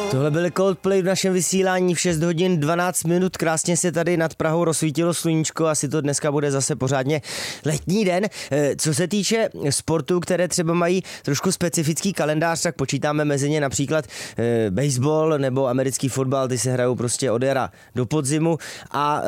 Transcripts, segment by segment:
Tohle byl Coldplay v našem vysílání v 6 hodin 12 minut. Krásně se tady nad Prahou rozsvítilo sluníčko, asi to dneska bude zase pořádně letní den. Co se týče sportů, které třeba mají trošku specifický kalendář, tak počítáme mezi ně například baseball nebo americký fotbal, ty se hrajou prostě od jara do podzimu a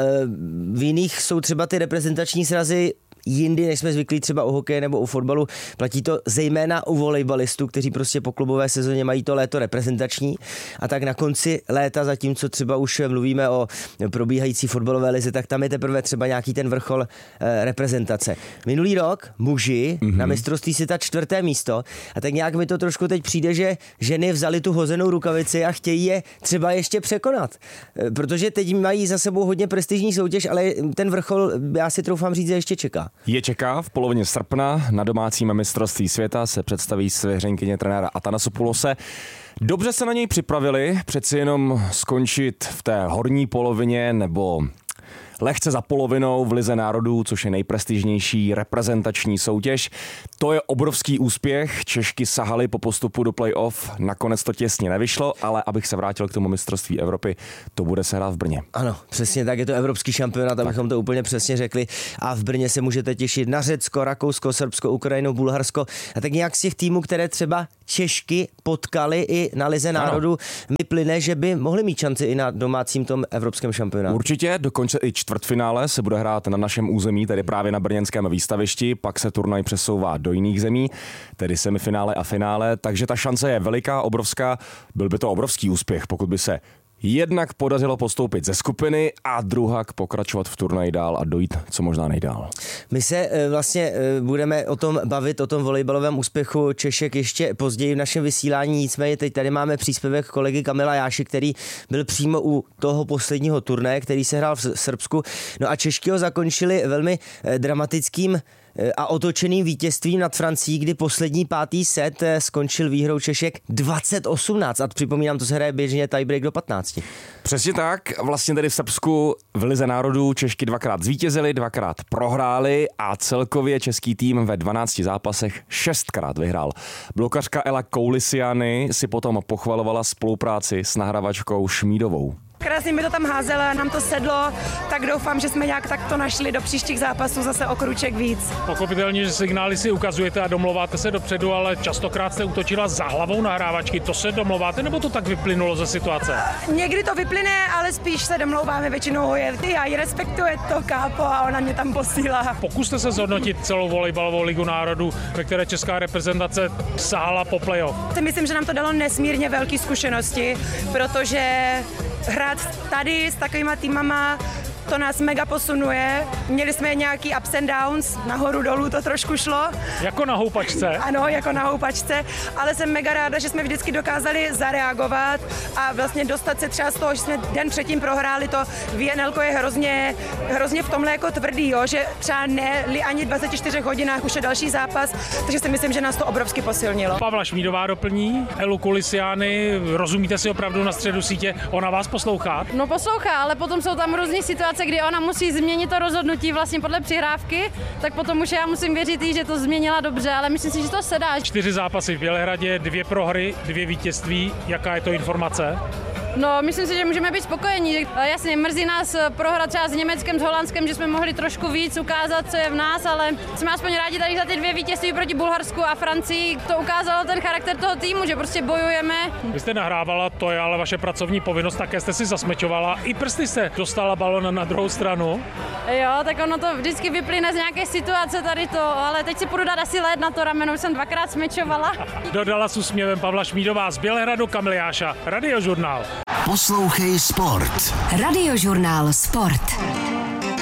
v jiných jsou třeba ty reprezentační srazy jindy, než jsme zvyklí třeba u hokeje nebo u fotbalu. Platí to zejména u volejbalistů, kteří prostě po klubové sezóně mají to léto reprezentační a tak na konci léta, zatímco třeba už mluvíme o probíhající fotbalové lize, tak tam je teprve třeba nějaký ten vrchol reprezentace. Minulý rok muži na mistrovství světa 4. místo a tak nějak mi to trošku teď přijde, že ženy vzali tu hozenou rukavici a chtějí je třeba ještě překonat. Protože teď mají za sebou hodně prestižní soutěž, ale ten vrchol, já si troufám říct, že ještě čeká. Je čeká v polovině srpna na domácím mistrovství světa se představí svěřenkyně trenéra Atanasopulose. Dobře se na něj připravili, přeci jenom skončit v té horní polovině nebo lehce za polovinou v Lize národů, což je nejprestižnější reprezentační soutěž. To je obrovský úspěch. Češky sahaly po postupu do play-off, nakonec to těsně nevyšlo, ale abych se vrátil k tomu mistrovství Evropy, to bude se hrát v Brně. Ano, přesně tak, je to evropský šampionát, abychom to úplně přesně řekli. A v Brně se můžete těšit na Řecko, Rakousko, Srbsko, Ukrajinu, Bulharsko. A tak nějak z těch týmů, které třeba Češky potkali i na Lize národů, mi plyne, že by mohli mít šanci i na domácím tom evropském šampionátu. Určitě, dokonce i čtvrtfinále se bude hrát na našem území, tedy právě na brněnském výstavišti, pak se turnaj přesouvá do jiných zemí, tedy semifinále a finále, takže ta šance je veliká, obrovská, byl by to obrovský úspěch, pokud by se jednak podařilo postoupit ze skupiny a druhak pokračovat v turnaji dál a dojít co možná nejdál. My se vlastně budeme o tom bavit, o tom volejbalovém úspěchu Češek ještě později v našem vysílání, nicméně teď tady máme příspěvek kolegy Kamila Jáši, který byl přímo u toho posledního turnaje, který se hrál v Srbsku. No a Češky ho zakončili velmi dramatickým a otočeným vítězstvím nad Francií, kdy poslední 5. set skončil výhrou Češek 20-18 a připomínám, to se hraje běžně tiebreak do 15. Přesně tak, vlastně tady v Srbsku v Lize národů Češky 2krát zvítězili, 2krát prohráli a celkově český tým ve 12 zápasech 6krát vyhrál. Blokařka Ela Koulisiany si potom pochvalovala spolupráci s nahravačkou Šmídovou. Krásně mi to tam házela, nám to sedlo, tak doufám, že jsme nějak takto našli do příštích zápasů zase o kruček víc. Pochopitelně, že signály si ukazujete a domlouváte se dopředu, ale častokrát jste útočila za hlavou nahrávačky. To se domlouváte, nebo to tak vyplynulo ze situace? Někdy to vyplyne, ale spíš se domlouváme, většinou já ji respektuje to kápo a ona mě tam posílá. Pokuste se zhodnotit celou volejbalovou ligu národů, ve které česká reprezentace sahala po playoff. Myslím, že nám to dalo nesmírně velké zkušenosti, protože hrát tady s takovýma týmama to nás mega posunuje. Měli jsme nějaký ups and downs, nahoru dolů to trošku šlo. Jako na houpačce? Ano, jako na houpačce, ale jsem mega ráda, že jsme vždycky dokázali zareagovat a vlastně dostat se třeba z toho, že jsme den předtím prohráli, to VNL je hrozně v tomhle jako tvrdý, jo, že třeba ne ani 24 hodinách už je další zápas, takže si myslím, že nás to obrovsky posilnilo. Pavla Šmídová doplní, Elu Koulisiany, rozumíte si opravdu na středu sítě, ona vás poslouchá? No poslouchá, ale potom jsou tam různé situace, kdy ona musí změnit to rozhodnutí vlastně podle přihrávky, tak potom už já musím věřit jí, že to změnila dobře, ale myslím si, že to se dá. 4 zápasy v Bělehradě, 2 prohry, 2 vítězství. Jaká je to informace? No, myslím si, že můžeme být spokojení. Jasně, mrzí nás prohra třeba s Německem, s Holandskem, že jsme mohli trošku víc ukázat, co je v nás, ale jsme aspoň rádi tady za ty 2 vítězství proti Bulharsku a Francii. To ukázalo ten charakter toho týmu, že prostě bojujeme. Vy jste nahrávala, to je ale vaše pracovní povinnost, také jste si zasmečovala. I prsty jste dostala balon na druhou stranu. Jo, tak ono to vždycky vyplyne z nějaké situace tady to, ale teď si půjdu dát asi led na to rameno, už jsem 2krát smečovala. Dodala s úsměvem Pavla Šmídová z Bělehradu, Kamil Jáša, Radiožurnál. Poslouchej sport. Radiožurnál Sport.